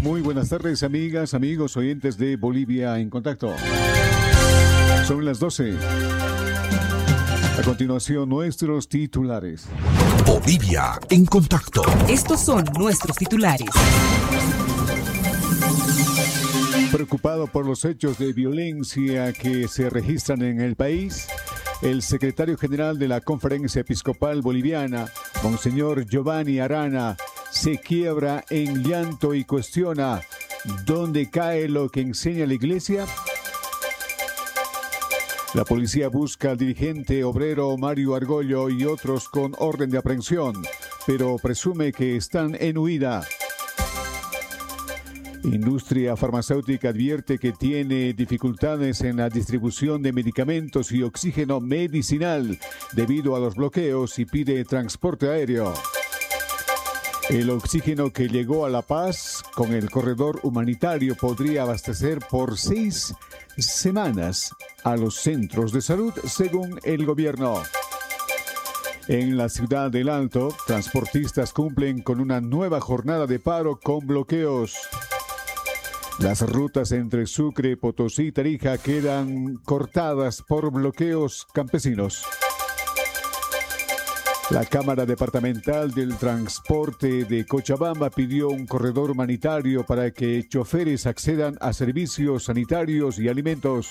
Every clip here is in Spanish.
Muy buenas tardes, amigas, amigos, oyentes de Bolivia en Contacto. Son las 12. A continuación, nuestros titulares. Bolivia en Contacto. Estos son nuestros titulares. Preocupado por los hechos de violencia que se registran en el país, el secretario general de la Conferencia Episcopal Boliviana, Monseñor Giovanni Arana, se quiebra en llanto y cuestiona: ¿dónde cae lo que enseña la Iglesia? La policía busca al dirigente obrero Mario Argollo y otros con orden de aprehensión, pero presume que están en huida. Industria farmacéutica advierte que tiene dificultades en la distribución de medicamentos y oxígeno medicinal debido a los bloqueos y pide transporte aéreo. El oxígeno que llegó a La Paz con el corredor humanitario podría abastecer por 6 semanas a los centros de salud, según el gobierno. En la ciudad del Alto, transportistas cumplen con una nueva jornada de paro con bloqueos. Las rutas entre Sucre, Potosí y Tarija quedan cortadas por bloqueos campesinos. La Cámara Departamental del Transporte de Cochabamba pidió un corredor humanitario para que choferes accedan a servicios sanitarios y alimentos.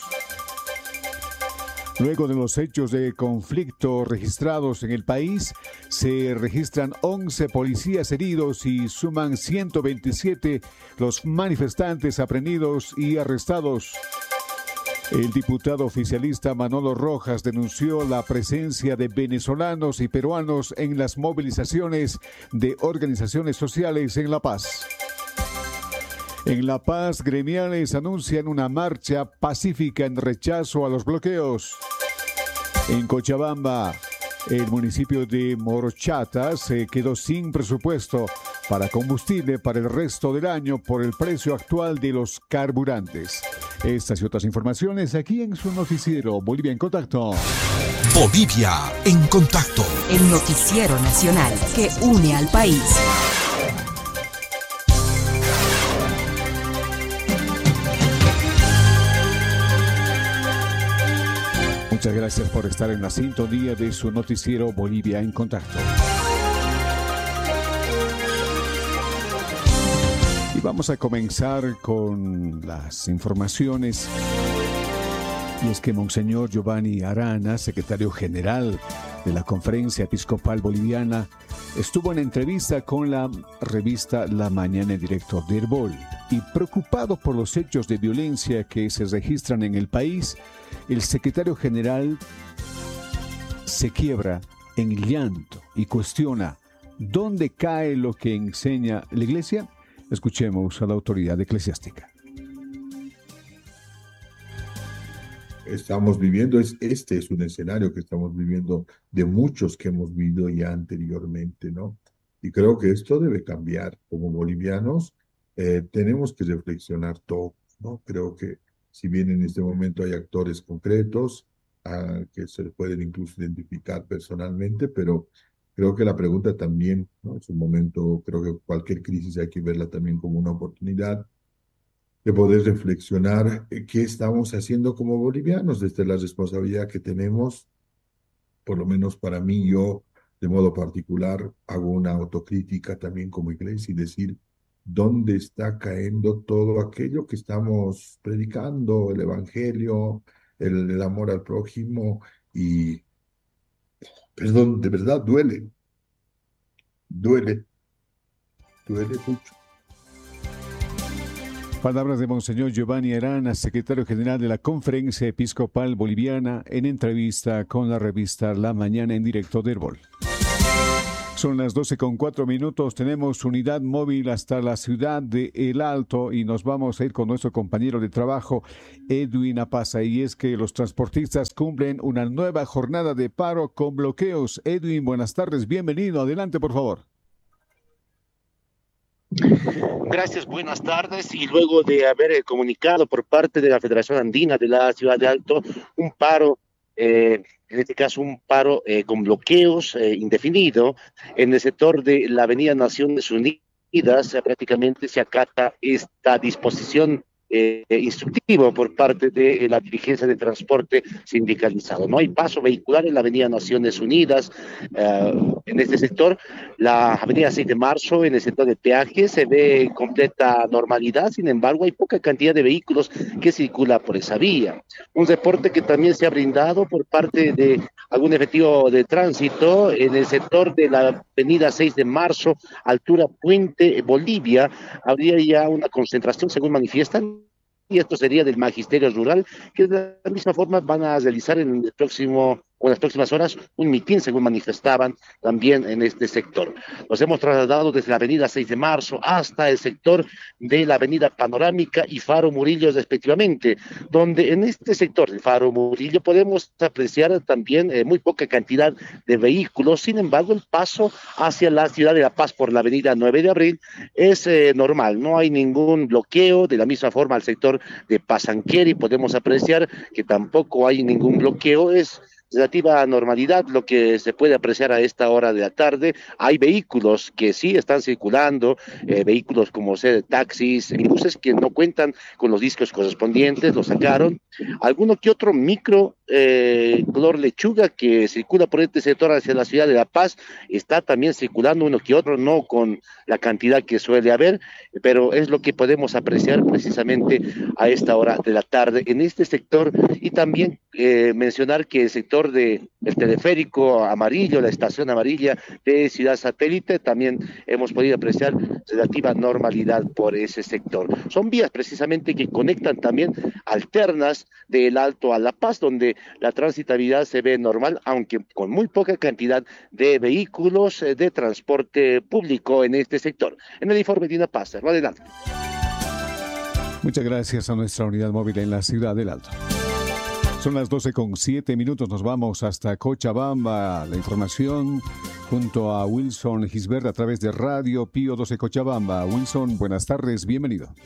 Luego de los hechos de conflicto registrados en el país, se registran 11 policías heridos y suman 127 los manifestantes aprehendidos y arrestados. El diputado oficialista Manolo Rojas denunció la presencia de venezolanos y peruanos en las movilizaciones de organizaciones sociales en La Paz. En La Paz, gremiales anuncian una marcha pacífica en rechazo a los bloqueos. En Cochabamba, el municipio de Morochata se quedó sin presupuesto para combustible para el resto del año por el precio actual de los carburantes. Estas y otras informaciones aquí en su noticiero Bolivia en Contacto. Bolivia en Contacto. El noticiero nacional que une al país. Muchas gracias por estar en la sintonía de su noticiero Bolivia en Contacto. Y vamos a comenzar con las informaciones. Y es que Monseñor Giovanni Arana, secretario general de la Conferencia Episcopal Boliviana, estuvo en entrevista con la revista La Mañana en Directo de Herbol. Y preocupado por los hechos de violencia que se registran en el país, el secretario general se quiebra en llanto y cuestiona: ¿dónde cae lo que enseña la Iglesia? Escuchemos a la autoridad eclesiástica. Estamos viviendo, este es un escenario que estamos viviendo de muchos que hemos vivido ya anteriormente, ¿no? Y creo que esto debe cambiar. Como bolivianos, tenemos que reflexionar todo, ¿no? Creo que si bien en este momento hay actores concretos que se pueden incluso identificar personalmente, pero creo que la pregunta también, ¿no? Es un momento, creo que cualquier crisis hay que verla también como una oportunidad de poder reflexionar qué estamos haciendo como bolivianos desde la responsabilidad que tenemos. Por lo menos para mí, yo de modo particular hago una autocrítica también como iglesia y decir: ¿dónde está cayendo todo aquello que estamos predicando? El evangelio, el amor al prójimo. Y perdón, de verdad duele mucho. Palabras de Monseñor Giovanni Arana, secretario general de la Conferencia Episcopal Boliviana, en entrevista con la revista La Mañana en Directo de Herbol. Son las 12:04. Tenemos unidad móvil hasta la ciudad de El Alto y nos vamos a ir con nuestro compañero de trabajo, Edwin Apaza. Y es que los transportistas cumplen una nueva jornada de paro con bloqueos. Edwin, buenas tardes, bienvenido. Adelante, por favor. Gracias, buenas tardes. Y luego de haber comunicado por parte de la Federación Andina de la Ciudad de Alto un paro, en este caso un paro con bloqueos indefinido en el sector de la Avenida Naciones Unidas prácticamente se acata esta disposición instructivo por parte de la dirigencia de transporte sindicalizado. No hay paso vehicular en la avenida Naciones Unidas, en este sector. La avenida 6 de marzo, en el sector de peaje, se ve completa normalidad. Sin embargo, hay poca cantidad de vehículos que circula por esa vía. Un reporte que también se ha brindado por parte de algún efectivo de tránsito en el sector de la avenida 6 de marzo, altura Puente Bolivia. Habría ya una concentración, según manifiestan, y esto sería del Magisterio Rural, que de la misma forma van a realizar en el próximo o en las próximas horas un mitin, según manifestaban también en este sector. Nos hemos trasladado desde la avenida 6 de marzo hasta el sector de la avenida Panorámica y Faro Murillo respectivamente, donde en este sector de Faro Murillo podemos apreciar también muy poca cantidad de vehículos. Sin embargo, el paso hacia la ciudad de La Paz por la avenida 9 de abril es normal, no hay ningún bloqueo. De la misma forma al sector de Pasanqueri podemos apreciar que tampoco hay ningún bloqueo, es relativa normalidad lo que se puede apreciar a esta hora de la tarde. Hay vehículos que sí están circulando, vehículos como taxis, buses que no cuentan con los discos correspondientes, los sacaron. Alguno que otro micro color lechuga que circula por este sector hacia la ciudad de La Paz, está también circulando uno que otro, no con la cantidad que suele haber, pero es lo que podemos apreciar precisamente a esta hora de la tarde en este sector. Y también mencionar que el sector del teleférico amarillo, la estación amarilla de Ciudad Satélite, también hemos podido apreciar relativa normalidad por ese sector. Son vías precisamente que conectan también alternas del Alto a La Paz, donde la transitabilidad se ve normal, aunque con muy poca cantidad de vehículos de transporte público en este sector. En el informe Dina Paz, adelante. Muchas gracias a nuestra unidad móvil en la ciudad del Alto. Son las 12:07, nos vamos hasta Cochabamba. La información junto a Wilson Gisbert a través de Radio Pío 12 Cochabamba. Wilson, buenas tardes, bienvenido.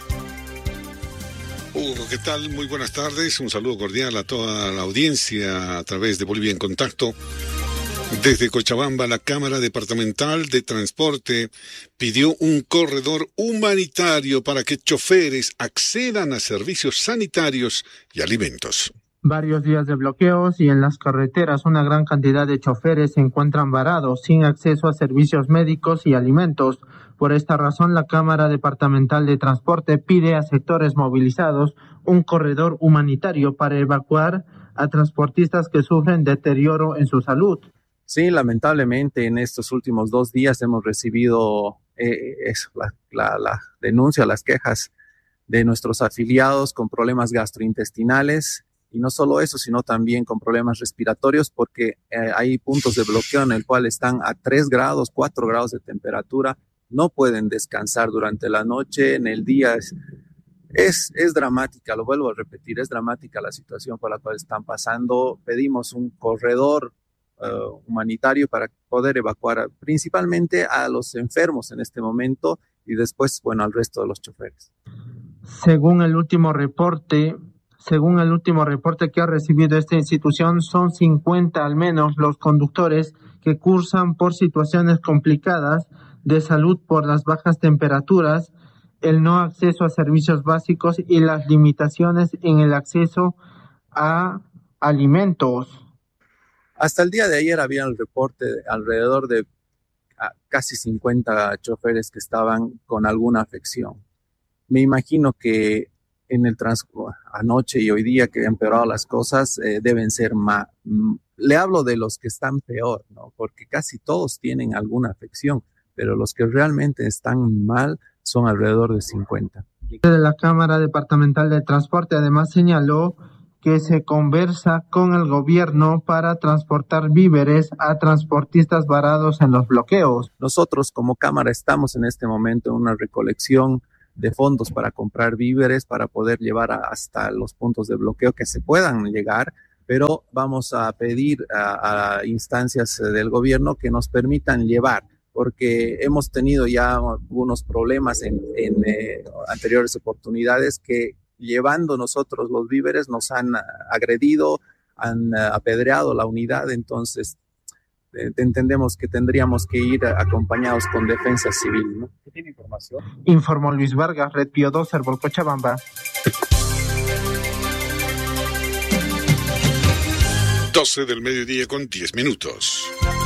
Hugo, ¿qué tal? Muy buenas tardes. Un saludo cordial a toda la audiencia a través de Bolivia en Contacto. Desde Cochabamba, la Cámara Departamental de Transporte pidió un corredor humanitario para que choferes accedan a servicios sanitarios y alimentos. Varios días de bloqueos y en las carreteras una gran cantidad de choferes se encuentran varados sin acceso a servicios médicos y alimentos. Por esta razón, la Cámara Departamental de Transporte pide a sectores movilizados un corredor humanitario para evacuar a transportistas que sufren deterioro en su salud. Sí, lamentablemente en estos últimos 2 días hemos recibido la denuncia, las quejas de nuestros afiliados con problemas gastrointestinales. Y no solo eso, sino también con problemas respiratorios, porque hay puntos de bloqueo en el cual están a 3 grados, 4 grados de temperatura, no pueden descansar durante la noche, en el día es dramática, lo vuelvo a repetir, es dramática la situación por la cual están pasando. Pedimos un corredor humanitario para poder evacuar principalmente a los enfermos en este momento y después, bueno, al resto de los choferes. Según el último reporte que ha recibido esta institución, son 50 al menos los conductores que cursan por situaciones complicadas de salud por las bajas temperaturas, el no acceso a servicios básicos y las limitaciones en el acceso a alimentos. Hasta el día de ayer había el reporte de alrededor de casi 50 choferes que estaban con alguna afección. Me imagino que en el anoche y hoy día que han empeorado las cosas, deben ser más. Le hablo de los que están peor, ¿no? Porque casi todos tienen alguna afección, pero los que realmente están mal son alrededor de 50. La Cámara Departamental de Transporte además señaló que se conversa con el gobierno para transportar víveres a transportistas varados en los bloqueos. Nosotros como Cámara estamos en este momento en una recolección de fondos para comprar víveres, para poder llevar hasta los puntos de bloqueo que se puedan llegar, pero vamos a pedir a instancias del gobierno que nos permitan llevar, porque hemos tenido ya algunos problemas en anteriores oportunidades que llevando nosotros los víveres nos han agredido, han apedreado la unidad. Entonces entendemos que tendríamos que ir acompañados con defensa civil, ¿no? ¿Qué tiene información? Informó Luis Vargas, Red Pío 2, Herbol, Cochabamba. 12 del mediodía con 10 minutos.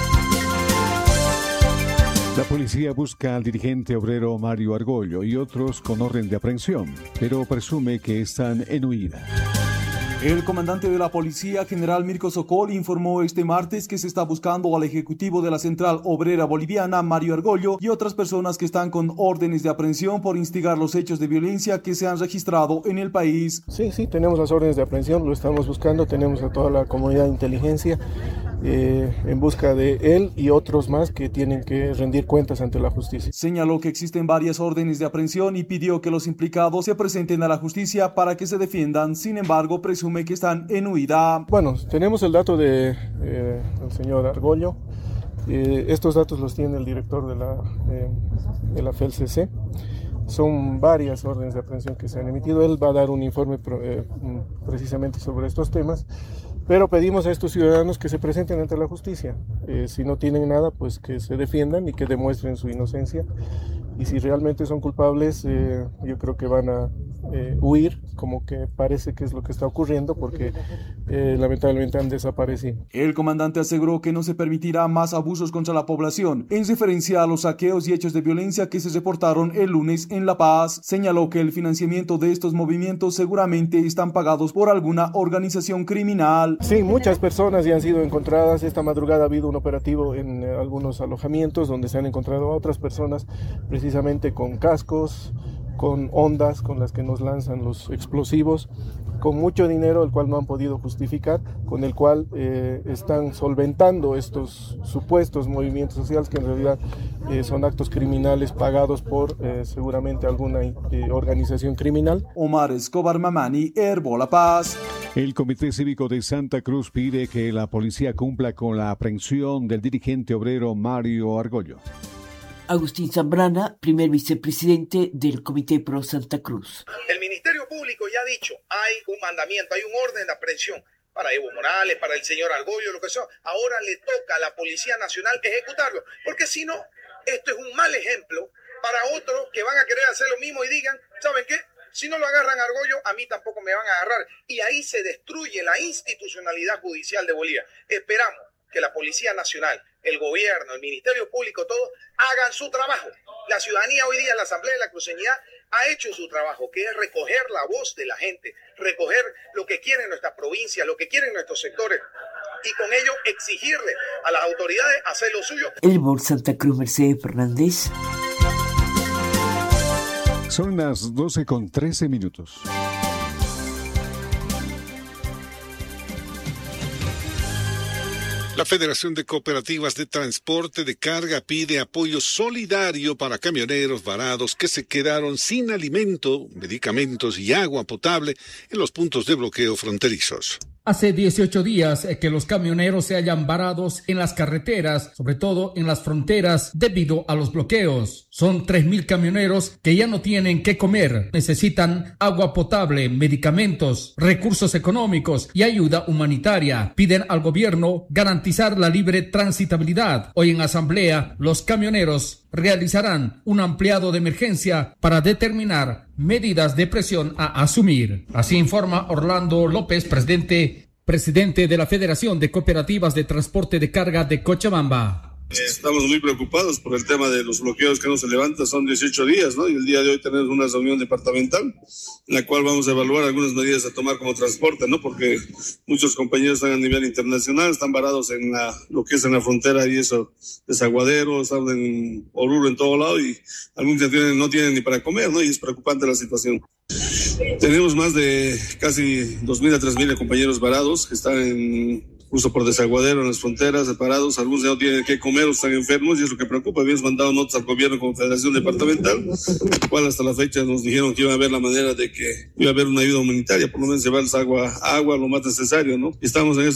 La policía busca al dirigente obrero Mario Argollo y otros con orden de aprehensión, pero presume que están en huida. El comandante de la Policía, general Mirko Sokol, informó este martes que se está buscando al ejecutivo de la Central Obrera Boliviana, Mario Argollo, y otras personas que están con órdenes de aprehensión por instigar los hechos de violencia que se han registrado en el país. Sí, tenemos las órdenes de aprehensión, lo estamos buscando, tenemos a toda la comunidad de inteligencia en busca de él y otros más que tienen que rendir cuentas ante la justicia. Señaló que existen varias órdenes de aprehensión y pidió que los implicados se presenten a la justicia para que se defiendan. Sin embargo, presume que están en huida. Bueno, tenemos el dato del señor Argollo. Estos datos los tiene el director de la FELCC. Son varias órdenes de aprehensión que se han emitido. Él va a dar un informe precisamente sobre estos temas. Pero pedimos a estos ciudadanos que se presenten ante la justicia. Si no tienen nada, pues que se defiendan y que demuestren su inocencia. Y si realmente son culpables, yo creo que van a huir, como que parece que es lo que está ocurriendo, porque lamentablemente han desaparecido. El comandante aseguró que no se permitirá más abusos contra la población, en referencia a los saqueos y hechos de violencia que se reportaron el lunes en La Paz. Señaló que el financiamiento de estos movimientos seguramente están pagados por alguna organización criminal. Sí, muchas personas ya han sido encontradas. Esta madrugada ha habido un operativo en algunos alojamientos donde se han encontrado a otras personas precisamente con cascos, con ondas con las que nos lanzan los explosivos, con mucho dinero el cual no han podido justificar, con el cual están solventando estos supuestos movimientos sociales que en realidad son actos criminales pagados por seguramente alguna organización criminal. Omar Escobar Mamani, Herbol La Paz. El Comité Cívico de Santa Cruz pide que la policía cumpla con la aprehensión del dirigente obrero Mario Argollo. Agustín Zambrana, primer vicepresidente del Comité Pro Santa Cruz. El Ministerio Público ya ha dicho, hay un mandamiento, hay un orden de aprehensión para Evo Morales, para el señor Argollo, lo que sea. Ahora le toca a la Policía Nacional ejecutarlo, porque si no, esto es un mal ejemplo para otros que van a querer hacer lo mismo y digan, ¿saben qué? Si no lo agarran a Argollo, a mí tampoco me van a agarrar. Y ahí se destruye la institucionalidad judicial de Bolivia. Esperamos que la Policía Nacional, el gobierno, el Ministerio Público, todos hagan su trabajo. La ciudadanía hoy día, la Asamblea de la Cruceñidad, ha hecho su trabajo, que es recoger la voz de la gente, recoger lo que quieren nuestras provincias, lo que quieren nuestros sectores, y con ello exigirle a las autoridades hacer lo suyo. Herbol Santa Cruz, Mercedes Fernández. Son las 12:13. La Federación de Cooperativas de Transporte de Carga pide apoyo solidario para camioneros varados que se quedaron sin alimento, medicamentos y agua potable en los puntos de bloqueo fronterizos. Hace 18 días que los camioneros se hallan varados en las carreteras, sobre todo en las fronteras, debido a los bloqueos. Son 3.000 camioneros que ya no tienen qué comer. Necesitan agua potable, medicamentos, recursos económicos y ayuda humanitaria. Piden al gobierno garantizar la libre transitabilidad. Hoy en asamblea, los camioneros realizarán un ampliado de emergencia para determinar medidas de presión a asumir. Así informa Orlando López, presidente de la Federación de Cooperativas de Transporte de Carga de Cochabamba. Estamos muy preocupados por el tema de los bloqueos que no se levantan, son 18 días, ¿no? Y el día de hoy tenemos una reunión departamental en la cual vamos a evaluar algunas medidas a tomar como transporte, ¿no? Porque muchos compañeros están a nivel internacional, están varados en lo que es en la frontera y eso, Desaguadero, están en Oruro, en todo lado, y algunos no tienen ni para comer, ¿no? Y es preocupante la situación. Tenemos más de casi 2.000 a 3.000 compañeros varados que están justo por Desaguadero, en las fronteras, separados. Algunos ya no tienen qué comer o están enfermos y es lo que preocupa. Habíamos mandado notas al gobierno como Federación Departamental, cual hasta la fecha nos dijeron que iba a haber la manera de que iba a haber una ayuda humanitaria, por lo menos llevarles agua, lo más necesario, ¿no? Y estamos en eso.